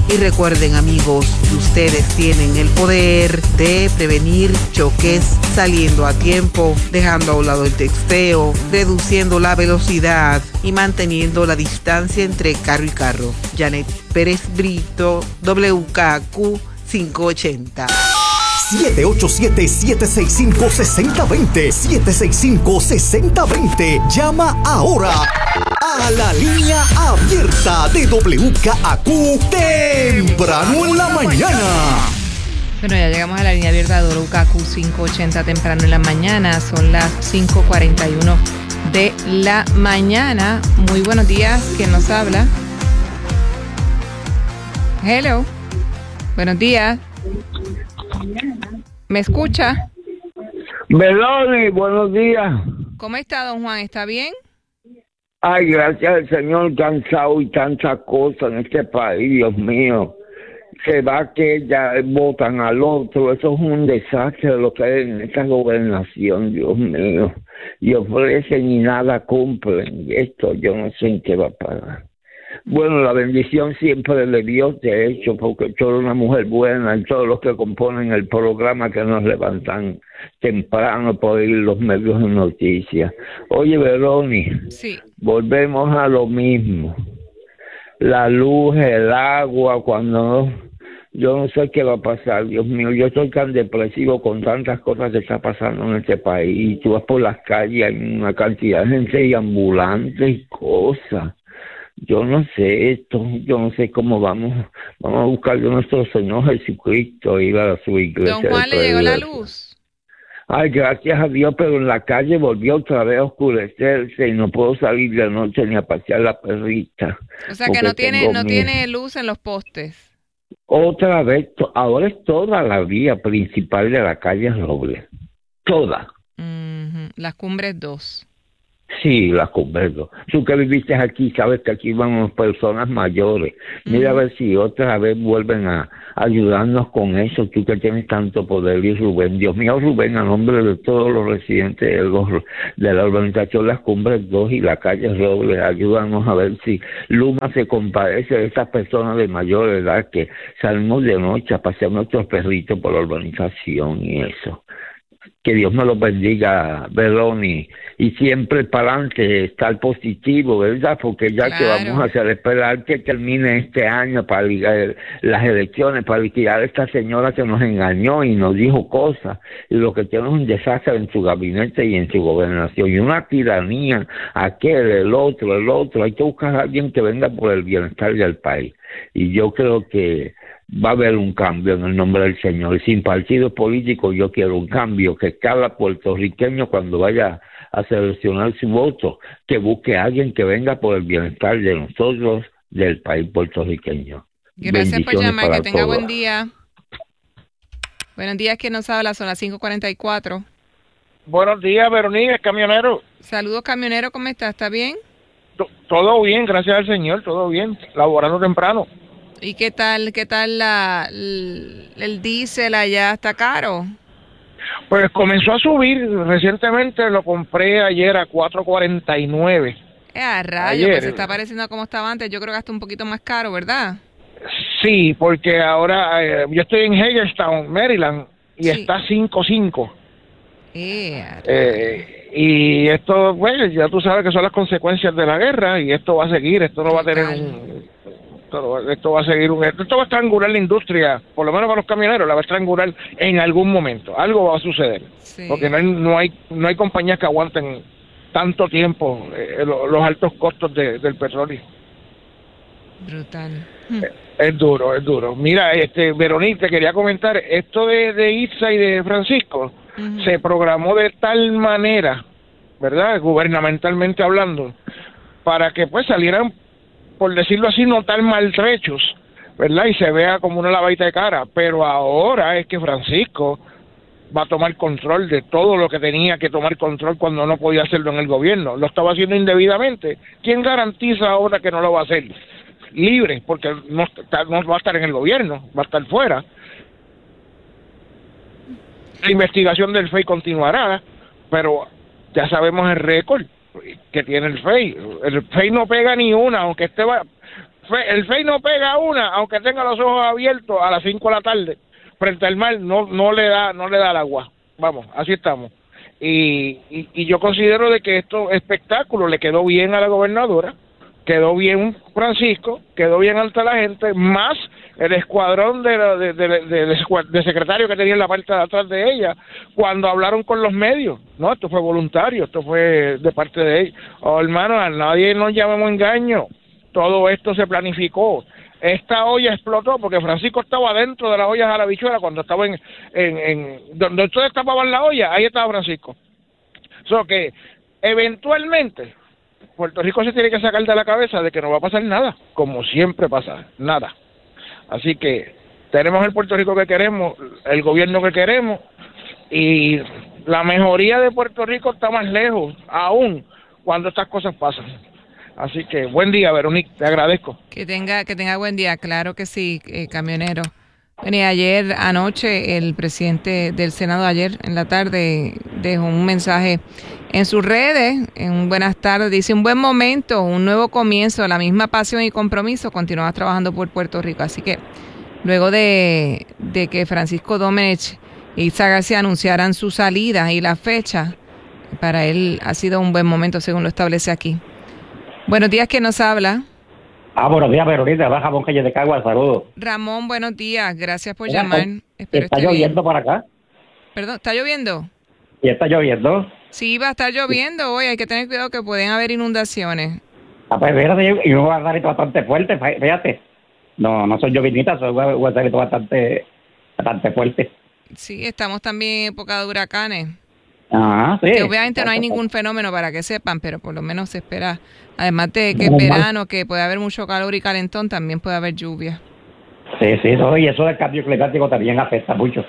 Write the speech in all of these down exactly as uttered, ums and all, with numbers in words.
Y recuerden, amigos, que ustedes tienen el poder de prevenir choques saliendo a tiempo, dejando a un lado el texteo, reduciendo la velocidad y manteniendo la distancia entre carro y carro. Janet Pérez Brito, W K Q quinientos ochenta. siete ocho siete, siete seis cinco, seis cero dos cero. siete seis cinco, seis cero dos cero. Llama ahora a la línea abierta de W K Q temprano en la mañana. Bueno, ya llegamos a la línea abierta de W K Q quinientos ochenta temprano en la mañana. Son las cinco cuarenta y uno de la mañana. Muy buenos días. ¿Quién nos habla? Hello. Buenos días. ¿Me escucha? Meloni, buenos días. ¿Cómo está, don Juan? ¿Está bien? Ay, gracias al Señor, cansado y tantas cosas en este país, Dios mío. Se va que ya votan al otro, eso es un desastre lo que hay en esta gobernación, Dios mío. Y ofrecen y nada cumplen. Esto yo no sé en qué va a parar. Bueno, la bendición siempre de Dios de hecho, porque tú eres una mujer buena y todos los que componen el programa que nos levantan temprano por ir los medios de noticias. Oye, Veroni, sí. Volvemos a lo mismo. La luz, el agua, cuando yo no sé qué va a pasar, Dios mío, yo estoy tan depresivo con tantas cosas que está pasando en este país. Y tú vas por las calles, hay una cantidad de gente y ambulantes y cosas. Yo no sé esto, yo no sé cómo vamos, vamos a buscar a nuestro Señor Jesucristo, ir a su iglesia. Don Juan, ¿le llegó la luz? Ay, gracias a Dios, pero en la calle volvió otra vez a oscurecerse y no puedo salir de noche ni a pasear la perrita. O sea que no tiene, no tiene luz en los postes. Otra vez, ahora es toda la vía principal de la calle Robles, toda. Uh-huh. Las Cumbres dos. Sí, las converso. Tú que viviste aquí, sabes que aquí vamos personas mayores. Mira uh-huh. a ver si otra vez vuelven a ayudarnos con eso. Tú que tienes tanto poder y Rubén. Dios mío, Rubén, a nombre de todos los residentes de, los, de la urbanización Las Cumbres dos y la calle Robles, ayúdanos a ver si Luma se compadece de esas personas de mayor edad que salimos de noche a pasear nuestros perritos por la urbanización y eso. Que Dios me los bendiga, Veroni, y siempre para adelante, estar positivo, ¿verdad? Porque ya claro. que vamos a hacer, esperar que termine este año para ligar las elecciones, para liquidar a esta señora que nos engañó y nos dijo cosas, y lo que tiene es un desastre en su gabinete y en su gobernación, y una tiranía, aquel, el otro, el otro, hay que buscar a alguien que venga por el bienestar del país, y yo creo que va a haber un cambio en el nombre del Señor. Y sin partido político yo quiero un cambio, que cada puertorriqueño cuando vaya a seleccionar su voto, que busque a alguien que venga por el bienestar de nosotros, del país puertorriqueño. Gracias por llamar, que tenga todos. Buen día. Buenos días, ¿quién nos habla? Son las cinco cuarenta y cuatro. Buenos días, Verónica, camionero. Saludos, camionero, ¿cómo está? ¿Está bien? T- todo bien, gracias al Señor, todo bien, laborando temprano. ¿Y qué tal, qué tal la, el, el diésel allá? ¿Está caro? Pues comenzó a subir, recientemente lo compré ayer a cuatro cuarenta y nueve. Eh, a rayo, pues se está pareciendo a como estaba antes, yo creo que hasta un poquito más caro, ¿verdad? Sí, porque ahora eh, yo estoy en Hagerstown, Maryland, y sí. está cinco cinco. Eh, eh, y esto, bueno, ya tú sabes que son las consecuencias de la guerra, y esto va a seguir, esto no va a tener un... Esto, esto va a seguir un esto va a estrangular la industria, por lo menos para los camioneros, la va a estrangular en algún momento. Algo va a suceder, sí. porque no hay no hay no hay compañías que aguanten tanto tiempo eh, los, los altos costos de, del petróleo. Brutal. Es, es duro, es duro. Mira, este Verónica, te quería comentar esto de, de Itza y de Francisco. Uh-huh. Se programó de tal manera, ¿verdad? Gubernamentalmente hablando, para que pues salieran, por decirlo así, no tan maltrechos, ¿verdad? Y se vea como una lavadita de cara. Pero ahora es que Francisco va a tomar control de todo lo que tenía que tomar control cuando no podía hacerlo en el gobierno. Lo estaba haciendo indebidamente. ¿Quién garantiza ahora que no lo va a hacer? Libre, porque no, no va a estar en el gobierno, va a estar fuera. La investigación del F E I continuará, pero ya sabemos el récord que tiene el F E I. El F E I no pega ni una, aunque esté F E I, el F E I no pega una, aunque tenga los ojos abiertos a las cinco de la tarde, frente al mar, no no le da no le da el agua. Vamos, así estamos. Y, y, y yo considero de que esto espectáculo le quedó bien a la gobernadora, quedó bien Francisco, quedó bien ante la gente, más el escuadrón de, de, de, de, de, de secretario que tenía en la parte de atrás de ella, cuando hablaron con los medios. No, esto fue voluntario, esto fue de parte de ella. Oh, hermano, a nadie nos llamemos engaño, todo esto se planificó. Esta olla explotó porque Francisco estaba dentro de las ollas a la bichuela cuando estaba en, en, en donde ustedes tapaban la olla, ahí estaba Francisco. O so que eventualmente Puerto Rico se tiene que sacar de la cabeza de que no va a pasar nada, como siempre pasa, nada. Así que tenemos el Puerto Rico que queremos, el gobierno que queremos, y la mejoría de Puerto Rico está más lejos, aún cuando estas cosas pasan. Así que buen día, Verónica, te agradezco. Que tenga, que tenga buen día, claro que sí, eh, camionero. Bueno, y ayer, anoche, el presidente del Senado, ayer en la tarde, dejó un mensaje en sus redes, en un buenas tardes, dice: un buen momento, un nuevo comienzo, la misma pasión y compromiso, continuamos trabajando por Puerto Rico. Así que luego de, de que Francisco Domenech y Itza García anunciaran su salida y la fecha, para él ha sido un buen momento, según lo establece aquí. Buenos días, ¿quién nos habla? Ah, buenos días, Verónica, baja Bon Calle de Cagua, saludos. Ramón, buenos días, gracias por Mira, llamar. Espero está esté lloviendo bien. por acá. Perdón, ¿está lloviendo? ¿Y está lloviendo? Sí, va a estar lloviendo hoy, hay que tener cuidado que pueden haber inundaciones. Ah, pues fíjate, y un aguacerito bastante fuerte, fíjate. No, no son llovinitas, son un aguacerito bastante, bastante fuerte. Sí, estamos también en época de huracanes. Ah, sí. Que obviamente no hay ningún fenómeno para que sepan, pero por lo menos se espera. Además de que es verano, que puede haber mucho calor y calentón, también puede haber lluvia. Sí, sí, no, y eso del cambio climático también afecta mucho.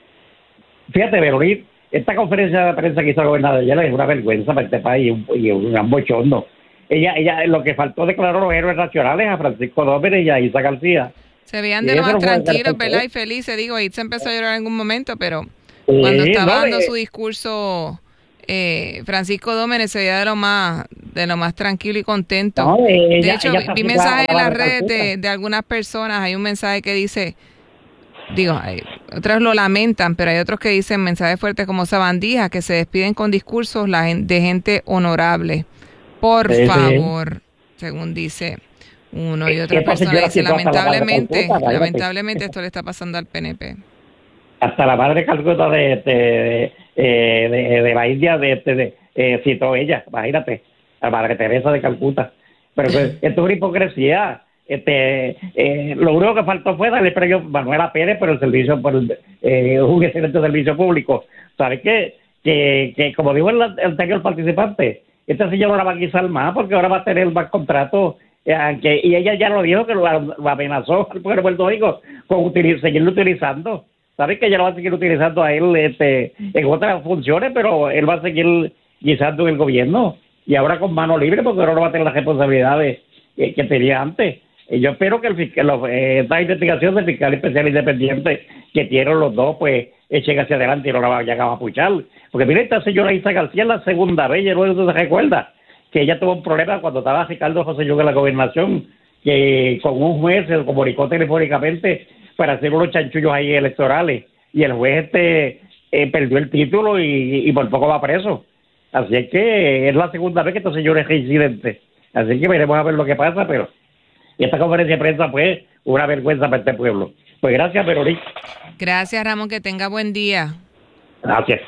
Fíjate, Verónica, esta conferencia de prensa que hizo la gobernadora ayer es una vergüenza para este país y un, un bochorno. Ella, ella, lo que faltó declarar los héroes nacionales a Francisco Domenech y a Itza García. Se veían de lo más tranquilos, ¿verdad? Y felices. Digo, Itza empezó a llorar en algún momento, pero sí, cuando estaba no, dando eh, su discurso, eh, Francisco Domenech se veía de lo más de lo más tranquilo y contento. No, ella, de hecho, vi mensajes en las redes de, de algunas personas. Hay un mensaje que dice, digo, hay, otros lo lamentan, pero hay otros que dicen mensajes fuertes como sabandijas, que se despiden con discursos la, de gente honorable. Por sí, favor, sí. Según dice uno y otras personas dicen, lamentablemente, Calcuta, lamentablemente esto le está pasando al P N P. Hasta la madre Calcuta de, de, de, de, de, de la India de, de, de eh, citó ella, imagínate, la Madre Teresa de Calcuta. Pero pues, esto es una hipocresía. Este, eh, lo único que faltó fue darle premio a Manuela Pérez por el servicio, por el, eh, un excelente servicio público. ¿Sabes qué? Que, que como dijo el, el anterior participante, esta señora no la va a quitar más porque ahora va a tener más contratos. Eh, que, y ella ya lo dijo, que lo, lo amenazó al pueblo de Puerto Rico con util, seguirlo utilizando. ¿Sabes que ella lo va a seguir utilizando a él este, en otras funciones, pero él va a seguir guisando en el gobierno? Y ahora con mano libre, porque ahora no va a tener las responsabilidades eh, que tenía antes. Y yo espero que el fiscal, eh, esta investigación del fiscal especial independiente que tienen los dos, pues echen hacia adelante y no la vayan a puchar. Porque mira, esta señora Itza García es la segunda vez, ya no se recuerda, que ella tuvo un problema cuando estaba Ricardo Rosselló en la gobernación, que con un juez se comunicó telefónicamente para hacer unos chanchullos ahí electorales, y el juez este eh, perdió el título y, y por poco va preso. Así es que es la segunda vez que esta señora es reincidente. Así que veremos a ver lo que pasa, pero esta conferencia de prensa fue una vergüenza para este pueblo. Pues gracias, Verónica. Gracias, Ramón, que tenga buen día. Gracias.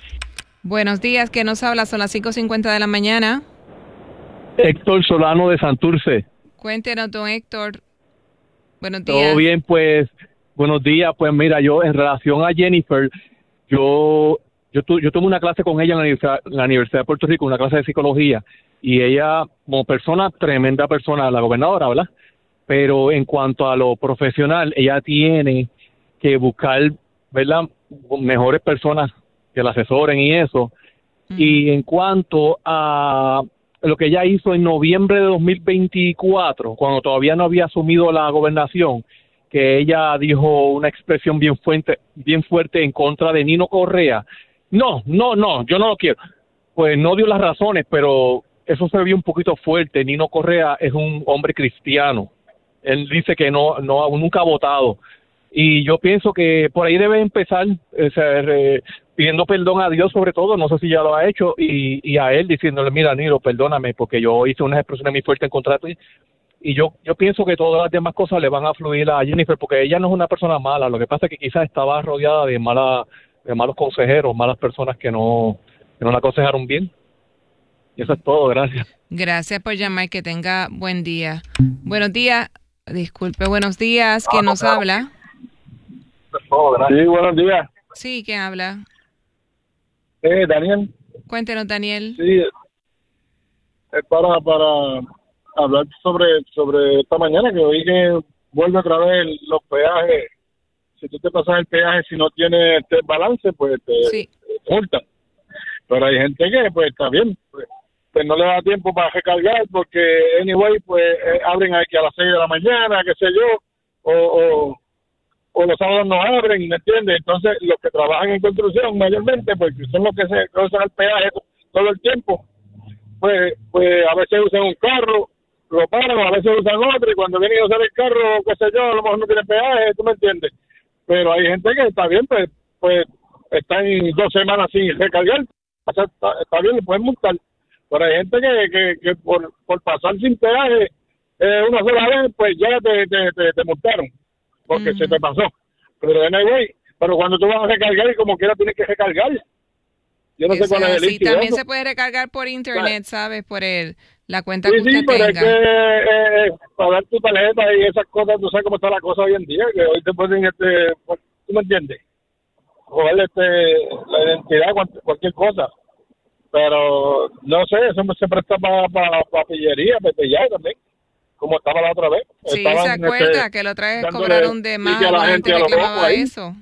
Buenos días, ¿qué nos habla? Son las cinco cincuenta de la mañana. Héctor Solano de Santurce. Cuéntenos, don Héctor. Buenos días. Todo bien, pues, buenos días. Pues mira, yo en relación a Jennifer, yo yo, tu, yo tomé una clase con ella en la, Universidad, en la Universidad de Puerto Rico, una clase de psicología, y ella, como persona, tremenda persona, la gobernadora, ¿verdad? Pero en cuanto a lo profesional, ella tiene que buscar, ¿verdad?, mejores personas que la asesoren y eso. Mm. Y en cuanto a lo que ella hizo en noviembre de dos mil veinticuatro, cuando todavía no había asumido la gobernación, que ella dijo una expresión bien fuerte, bien fuerte en contra de Nino Correa. No, no, no, yo no lo quiero. Pues no dio las razones, pero eso se vio un poquito fuerte. Nino Correa es un hombre cristiano él dice que no, no nunca ha votado. Y yo pienso que por ahí debe empezar, o sea, re, pidiendo perdón a Dios sobre todo, no sé si ya lo ha hecho, y, y a él diciéndole, mira, Nilo, perdóname, porque yo hice unas expresiones muy fuertes en contra de ti. Y yo yo pienso que todas las demás cosas le van a fluir a Jennifer, porque ella no es una persona mala, lo que pasa es que quizás estaba rodeada de mala, de malos consejeros, malas personas que no, que no la aconsejaron bien. Y eso es todo, gracias. Gracias por llamar, que tenga buen día. Buenos días, disculpe, buenos días, ¿quién nos habla? Sí, buenos días. Sí, ¿quién habla? Eh, Daniel. Cuéntenos, Daniel. Sí, es para, para hablar sobre, sobre esta mañana, que oí que vuelve otra vez los peajes. Si tú te pasas el peaje, si no tienes este balance, pues te, sí. te multan. Pero hay gente que, pues, está bien, pues, pues no le da tiempo para recargar, porque, anyway, pues, eh, abren aquí a las seis de la mañana, qué sé yo, o... o o los sábados no abren, ¿me entiendes? Entonces, los que trabajan en construcción mayormente, porque son los que se usan el peaje todo el tiempo, pues pues a veces usan un carro, lo paran, a veces usan otro, y cuando vienen a usar el carro, qué sé yo, a lo mejor no tiene peaje, ¿tú me entiendes? Pero hay gente que está bien, pues, pues están dos semanas sin recargar, o sea, está, está bien, le pueden multar. Pero hay gente que, que, que por, por pasar sin peaje eh, una sola vez, pues ya te, te, te, te multaron. Porque mm. se te pasó. Pero anyway, pero cuando tú vas a recargar y como quiera tienes que recargar. Yo no Eso sé cuál es el sí, también se puede recargar por internet, ¿sabes? Por el, la cuenta sí, que usted sí, pero tenga. es que eh, pagar tu tarjeta y esas cosas, tú sabes cómo está la cosa hoy en día, que hoy te pueden, este, ¿tú me entiendes? Joder, este, la identidad, cualquier cosa. Pero, no sé, eso se presta para pa, pa pillería, petellado también. Como estaba la otra vez. Sí, Estaban, ¿se acuerda este, que la otra vez dándole cobraron de más a la gente que quemaba eso?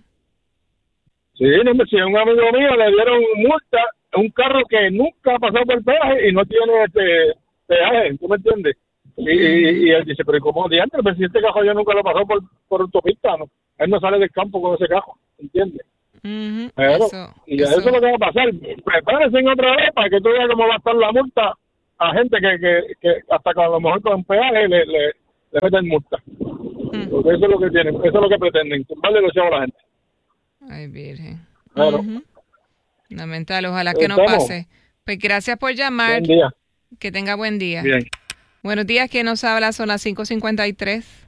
Sí, no me si a un amigo mío le dieron multa a un carro que nunca ha pasado por el peaje y no tiene este peaje, ¿tú me entiendes? Y, y, y él dice, pero ¿cómo diantre? Pero si este carro yo nunca lo pasó por, por autopista, ¿no? Él no sale del campo con ese carro, ¿entiendes? Uh-huh. Pero, eso, y eso. eso es lo que va a pasar. Prepárense otra vez para que tú veas cómo va a estar la multa a gente que, que, que hasta con a lo mejor con peaje le, le, le meten multa. Hmm. Porque eso es lo que tienen, eso es lo que pretenden, tumbarle los chavos a la gente. Ay, virgen. Claro. Uh-huh. Lamentable, ojalá que no ¿Estamos? pase. Pues gracias por llamar. Buen día. Que tenga buen día. Bien. Buenos días, ¿quién nos habla? Son las cinco cincuenta y tres.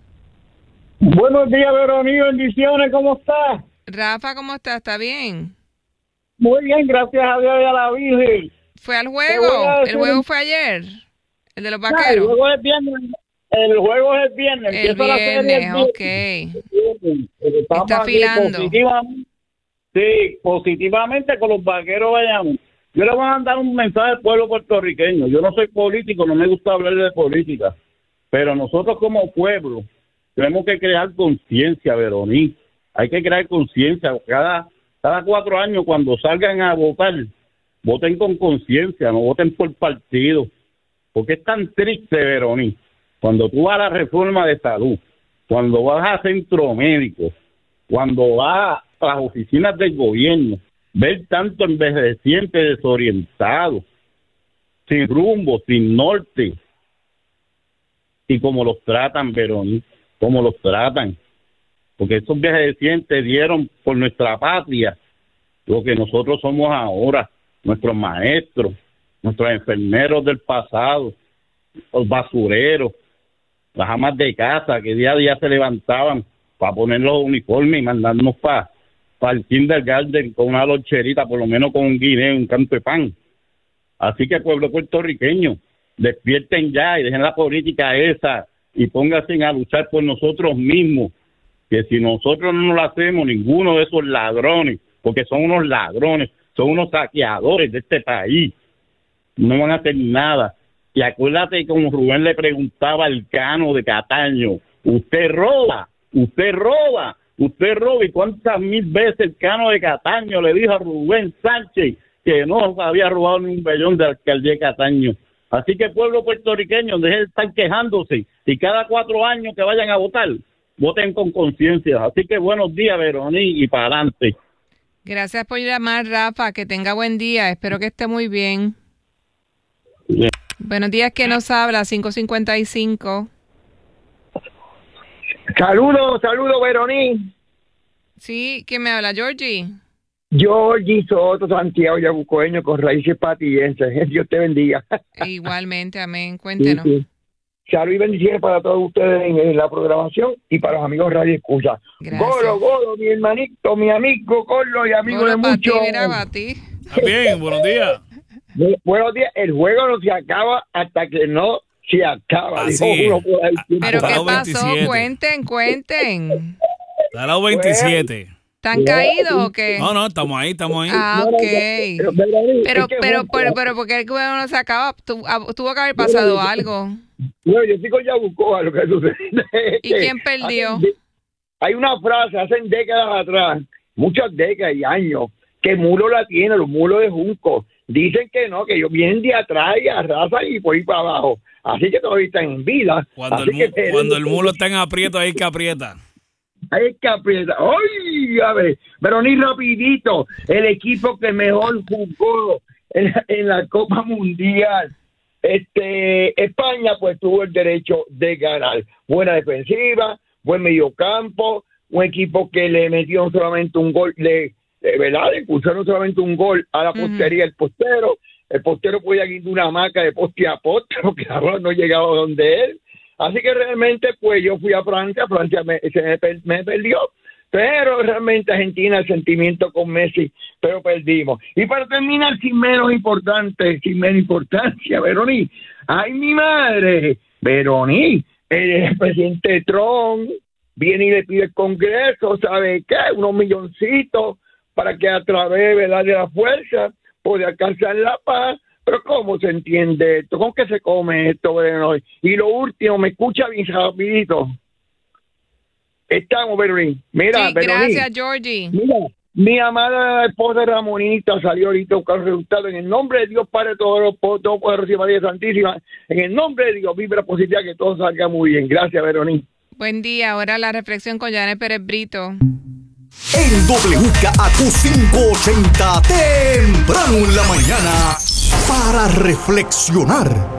Buenos días, Verónica, bendiciones, ¿cómo estás? Rafa, ¿cómo estás? ¿Está bien? Muy bien, gracias a Dios y a la Virgen. ¿Fue al juego? ¿El juego fue ayer? ¿El de los vaqueros? No, el juego es viernes. El juego es viernes. El viernes, ok. Estamos está afilando. Positivamente, sí, positivamente con los vaqueros vayamos. Yo le voy a mandar un mensaje al pueblo puertorriqueño. Yo no soy político, no me gusta hablar de política. Pero nosotros como pueblo tenemos que crear conciencia, Verónica. Hay que crear conciencia. Cada, cada cuatro años cuando salgan a votar, voten con conciencia, no voten por partido. Porque es tan triste, Verónica, cuando tú vas a la reforma de salud, cuando vas a centro médico, cuando vas a las oficinas del gobierno, ver tanto envejecientes desorientados, sin rumbo, sin norte, y cómo los tratan, Verónica, cómo los tratan. Porque esos envejecientes dieron por nuestra patria lo que nosotros somos ahora, nuestros maestros, nuestros enfermeros del pasado, los basureros, las amas de casa que día a día se levantaban para poner los uniformes y mandarnos para pa el kindergarten con una loncherita, por lo menos con un guineo, un canto de pan. Así que, pueblo puertorriqueño, despierten ya y dejen la política esa y pónganse a luchar por nosotros mismos, que si nosotros no lo hacemos, ninguno de esos ladrones, porque son unos ladrones, son unos saqueadores de este país, no van a hacer nada. Y acuérdate como Rubén le preguntaba al Cano de Cataño, usted roba, usted roba, usted roba, y cuántas mil veces el Cano de Cataño le dijo a Rubén Sánchez que no había robado ni un bellón de alcaldía de Cataño. Así que, pueblo puertorriqueño, dejen de estar quejándose, y cada cuatro años que vayan a votar, voten con conciencia. Así que buenos días, Verónica, y para adelante. Gracias por llamar, Rafa, que tenga buen día, espero que esté muy bien. Bien. Buenos días, ¿quién nos habla? cinco cincuenta y cinco. Saludos, saludos, Veroní. Sí, ¿quién me habla? Georgie. Georgie Soto, Santiago Yabucoeño, con raíces patienses. Dios te bendiga. Igualmente, amén. Cuéntenos. Sí, sí. Salud y bendiciones para todos ustedes en, en la programación y para los amigos Radio Escucha. Golo, Golo, mi hermanito, mi amigo Golo y amigo Golo de muchos. Mira, para ti. Bien, buenos días. Buenos días. El juego no se acaba hasta que no se acaba. Así dijo uno por ahí. ¿Pero qué pasó? veintisiete. Cuenten, cuenten. Está la veintisiete. ¿Están caídos o qué? No, no, estamos ahí, estamos ahí. Ah, ok. Pero, pero, pero, pero, pero ¿por qué el juego no se acaba? Tu, tuvo que haber pasado algo. Bueno, yo sigo ya buscó a lo que sucede. ¿Y quién perdió? Hay una frase, hace décadas atrás, muchas décadas y años, que Mulo la tiene, los mulos de Junco. Dicen que no, que ellos vienen de atrás y arrasan y por ahí para abajo. Así que todavía están en vida. Cuando, Así el, que, cuando el mulo está en aprieto, ahí que aprieta. Hay que apretar. ¡Ay! A ver, pero ni rapidito. El equipo que mejor jugó en, en la Copa Mundial, este España, pues tuvo el derecho de ganar. Buena defensiva, buen mediocampo, un equipo que le metió solamente un gol, le, de verdad, le pusieron solamente un gol a la portería del postero. El postero podía ir de una hamaca de poste a poste, porque ahora no llegaba donde él. Así que realmente, pues yo fui a Francia, Francia me, se me, me perdió, pero realmente Argentina, el sentimiento con Messi, pero perdimos. Y para terminar, sin menos importante, sin menos importancia, Veroní, ¡ay, mi madre! Veroní, el presidente Trump viene y le pide al Congreso, ¿sabe qué? Unos milloncitos para que a través, ¿verdad?, de la fuerza pueda alcanzar la paz. Pero ¿cómo se entiende esto? ¿Cómo que se come esto, bueno? Y lo último, me escucha bien rapidito. Estamos, Berlín. Mira, sí, Berlín. Gracias, Georgie. Mira, mi amada esposa Ramonita salió ahorita a buscar resultados. En el nombre de Dios Padre Todopoderoso, Todopoderoso y María Santísima, en el nombre de Dios, vibra positiva, que todo salga muy bien. Gracias, Berlín. Buen día. Ahora la reflexión con Janet Pérez Brito. En W K A Q quinientos ochenta, temprano en la mañana, para reflexionar.